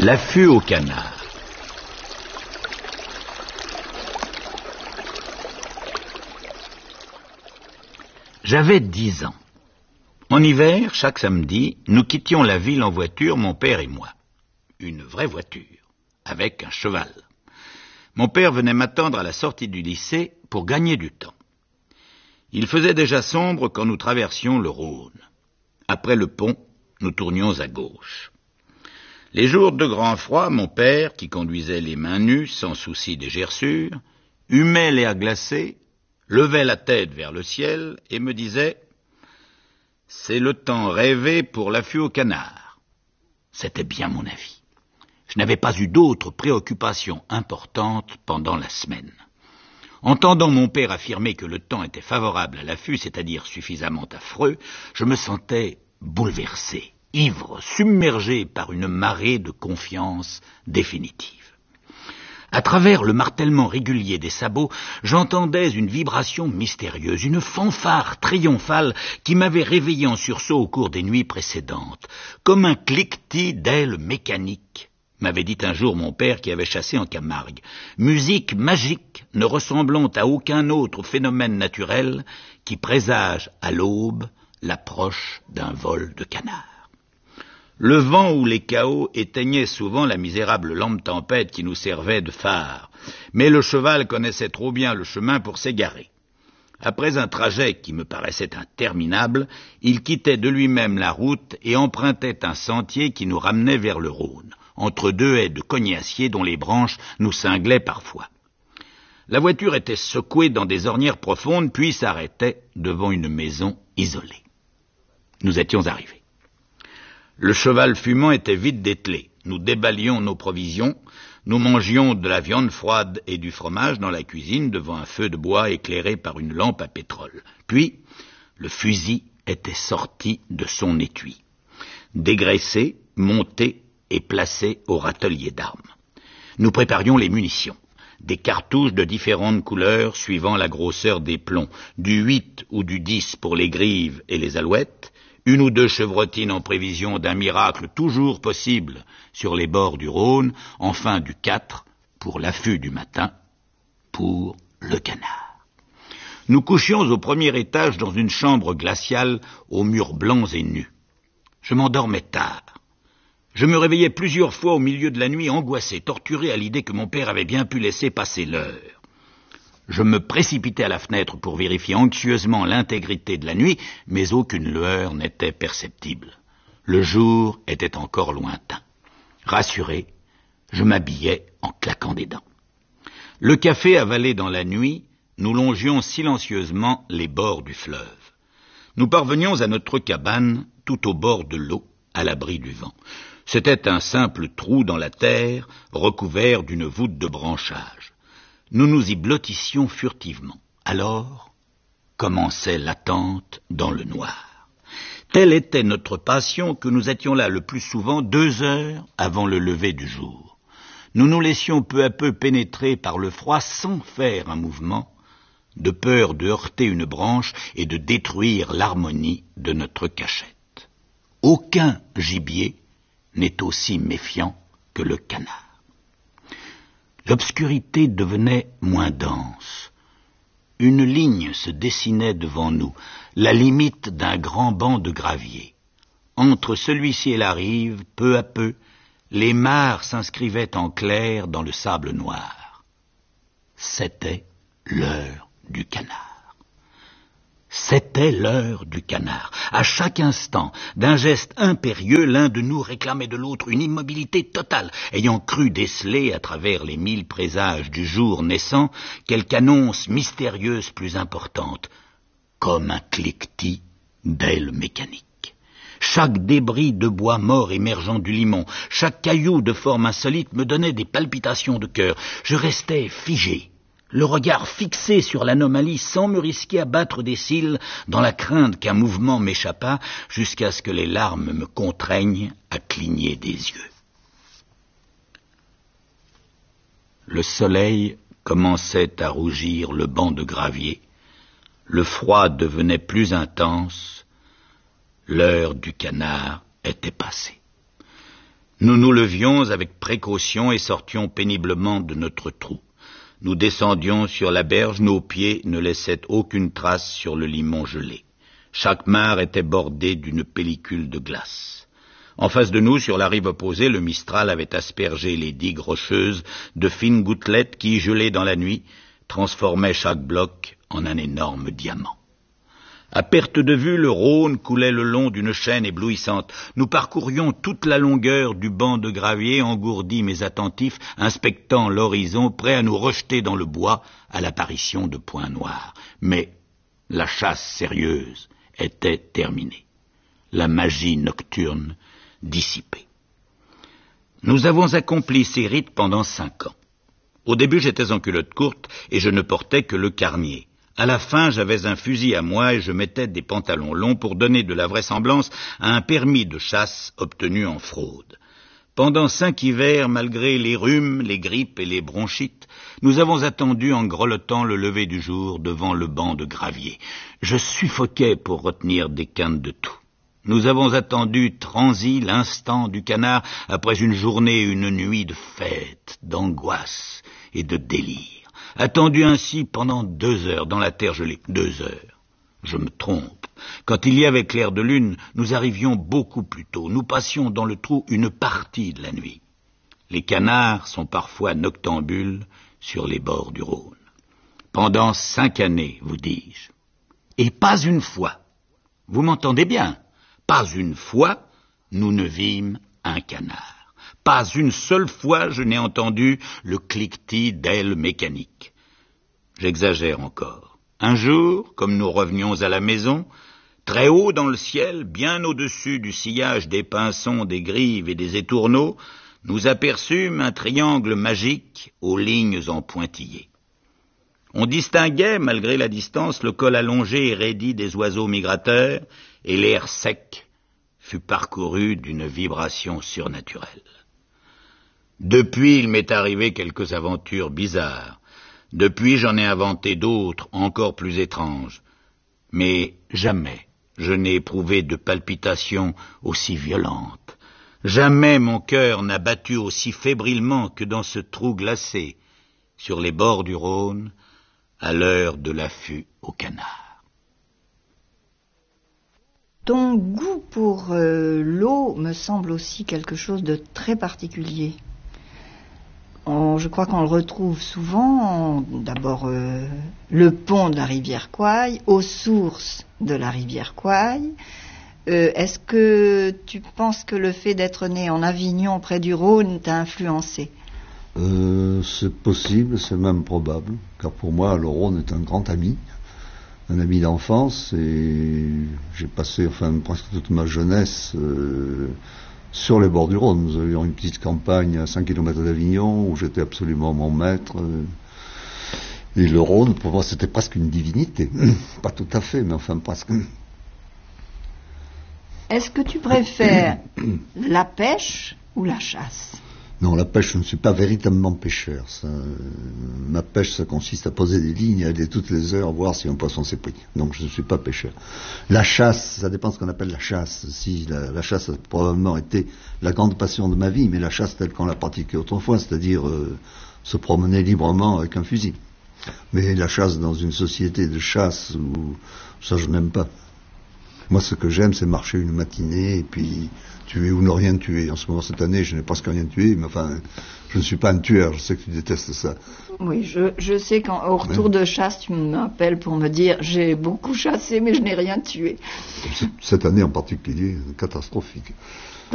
L'affût au canard. J'avais 10 ans. En hiver, chaque samedi, nous quittions la ville en voiture, mon père et moi. Une vraie voiture, avec un cheval. Mon père venait m'attendre à la sortie du lycée pour gagner du temps. Il faisait déjà sombre quand nous traversions le Rhône. Après le pont, nous tournions à gauche. Les jours de grand froid, mon père, qui conduisait les mains nues, sans souci des gerçures, humait l'air glacé, levait la tête vers le ciel et me disait « C'est le temps rêvé pour l'affût au canard ». C'était bien mon avis. Je n'avais pas eu d'autres préoccupations importantes pendant la semaine. Entendant mon père affirmer que le temps était favorable à l'affût, c'est-à-dire suffisamment affreux, je me sentais bouleversé, ivre, submergé par une marée de confiance définitive. À travers le martèlement régulier des sabots, j'entendais une vibration mystérieuse, une fanfare triomphale qui m'avait réveillé en sursaut au cours des nuits précédentes, comme un cliquetis d'ailes mécaniques, m'avait dit un jour mon père qui avait chassé en Camargue. Musique magique, ne ressemblant à aucun autre phénomène naturel qui présage à l'aube l'approche d'un vol de canard. Le vent ou les cahots éteignaient souvent la misérable lampe tempête qui nous servait de phare, mais le cheval connaissait trop bien le chemin pour s'égarer. Après un trajet qui me paraissait interminable, il quittait de lui-même la route et empruntait un sentier qui nous ramenait vers le Rhône, entre deux haies de cognaciers dont les branches nous cinglaient parfois. La voiture était secouée dans des ornières profondes, puis s'arrêtait devant une maison isolée. Nous étions arrivés. Le cheval fumant était vite dételé. Nous déballions nos provisions. Nous mangions de la viande froide et du fromage dans la cuisine devant un feu de bois éclairé par une lampe à pétrole. Puis, le fusil était sorti de son étui, dégraissé, monté et placé au râtelier d'armes. Nous préparions les munitions. Des cartouches de différentes couleurs suivant la grosseur des plombs, du 8 ou du 10 pour les grives et les alouettes, une ou deux chevrotines en prévision d'un miracle toujours possible sur les bords du Rhône, enfin du 4 pour l'affût du matin, pour le canard. Nous couchions au premier étage dans une chambre glaciale aux murs blancs et nus. Je m'endormais tard. Je me réveillais plusieurs fois au milieu de la nuit, angoissé, torturé à l'idée que mon père avait bien pu laisser passer l'heure. Je me précipitais à la fenêtre pour vérifier anxieusement l'intégrité de la nuit, mais aucune lueur n'était perceptible. Le jour était encore lointain. Rassuré, je m'habillais en claquant des dents. Le café avalé dans la nuit, nous longions silencieusement les bords du fleuve. Nous parvenions à notre cabane tout au bord de l'eau, à l'abri du vent. C'était un simple trou dans la terre, recouvert d'une voûte de branchage. Nous nous y blottissions furtivement. Alors commençait l'attente dans le noir. Telle était notre passion que nous étions là le plus souvent 2 heures avant le lever du jour. Nous nous laissions peu à peu pénétrer par le froid sans faire un mouvement, de peur de heurter une branche et de détruire l'harmonie de notre cachette. Aucun gibier n'est aussi méfiant que le canard. L'obscurité devenait moins dense. Une ligne se dessinait devant nous, la limite d'un grand banc de gravier. Entre celui-ci et la rive, peu à peu, les mares s'inscrivaient en clair dans le sable noir. C'était l'heure du canard. C'était l'heure du canard. À chaque instant, d'un geste impérieux, l'un de nous réclamait de l'autre une immobilité totale, ayant cru déceler, à travers les 1000 présages du jour naissant, quelque annonce mystérieuse plus importante, comme un cliquetis d'ailes mécaniques. Chaque débris de bois mort émergeant du limon, chaque caillou de forme insolite me donnait des palpitations de cœur. Je restais figé, le regard fixé sur l'anomalie sans me risquer à battre des cils dans la crainte qu'un mouvement m'échappât jusqu'à ce que les larmes me contraignent à cligner des yeux. Le soleil commençait à rougir le banc de gravier, le froid devenait plus intense, l'heure du canard était passée. Nous nous levions avec précaution et sortions péniblement de notre trou. Nous descendions sur la berge, nos pieds ne laissaient aucune trace sur le limon gelé. Chaque mare était bordée d'une pellicule de glace. En face de nous, sur la rive opposée, le Mistral avait aspergé les digues rocheuses de fines gouttelettes qui, gelées dans la nuit, transformaient chaque bloc en un énorme diamant. À perte de vue, le Rhône coulait le long d'une chaîne éblouissante. Nous parcourions toute la longueur du banc de gravier, engourdis mais attentifs, inspectant l'horizon, prêts à nous rejeter dans le bois à l'apparition de points noirs. Mais la chasse sérieuse était terminée. La magie nocturne dissipée. Nous avons accompli ces rites pendant 5 ans. Au début, j'étais en culotte courte et je ne portais que le carnier. À la fin, j'avais un fusil à moi et je mettais des pantalons longs pour donner de la vraisemblance à un permis de chasse obtenu en fraude. Pendant 5 hivers, malgré les rhumes, les grippes et les bronchites, nous avons attendu en grelottant le lever du jour devant le banc de gravier. Je suffoquais pour retenir des quintes de tout. Nous avons attendu transi l'instant du canard après une journée et une nuit de fête, d'angoisse et de délire. Attendu ainsi pendant 2 heures dans la terre gelée. 2 heures. Je me trompe. Quand il y avait clair de lune, nous arrivions beaucoup plus tôt. Nous passions dans le trou une partie de la nuit. Les canards sont parfois noctambules sur les bords du Rhône. Pendant 5 années, vous dis-je. Et pas une fois. Vous m'entendez bien? Pas une fois, nous ne vîmes un canard. Pas une seule fois je n'ai entendu le cliquetis d'ailes mécaniques. J'exagère encore. Un jour, comme nous revenions à la maison, très haut dans le ciel, bien au-dessus du sillage des pinsons, des grives et des étourneaux, nous aperçûmes un triangle magique aux lignes en pointillés. On distinguait, malgré la distance, le col allongé et raidi des oiseaux migrateurs, et l'air sec fut parcouru d'une vibration surnaturelle. Depuis, il m'est arrivé quelques aventures bizarres. Depuis, j'en ai inventé d'autres, encore plus étranges. Mais jamais je n'ai éprouvé de palpitations aussi violentes. Jamais mon cœur n'a battu aussi fébrilement que dans ce trou glacé, sur les bords du Rhône, à l'heure de l'affût au canard. Ton goût pour l'eau me semble aussi quelque chose de très particulier. Je crois qu'on le retrouve souvent, d'abord le pont de la rivière Quoy, aux sources de la rivière Quoy. Est-ce que tu penses que le fait d'être né en Avignon, près du Rhône, t'a influencé? C'est possible, c'est même probable, car pour moi, le Rhône est un grand ami d'enfance, et j'ai passé presque toute ma jeunesse sur les bords du Rhône. Nous avions une petite campagne à 5 km d'Avignon où j'étais absolument mon maître. Et le Rhône, pour moi, c'était presque une divinité. Pas tout à fait, mais enfin presque. Est-ce que tu préfères la pêche ou la chasse? Non, la pêche, je ne suis pas véritablement pêcheur. Ma pêche, ça consiste à poser des lignes et aller toutes les heures voir si un poisson s'est pris. Donc je ne suis pas pêcheur. La chasse, ça dépend de ce qu'on appelle la chasse. Si la chasse a probablement été la grande passion de ma vie, mais la chasse telle qu'on l'a pratiquée autrefois, c'est-à-dire se promener librement avec un fusil. Mais la chasse dans une société de chasse, ça je n'aime pas. Moi, ce que j'aime, c'est marcher une matinée et puis tuer ou ne rien tuer. En ce moment, cette année, je n'ai presque rien tué, mais enfin, je ne suis pas un tueur, je sais que tu détestes ça. Oui, je sais qu'au retour de chasse, tu m'appelles pour me dire j'ai beaucoup chassé, mais je n'ai rien tué. Cette année en particulier, catastrophique.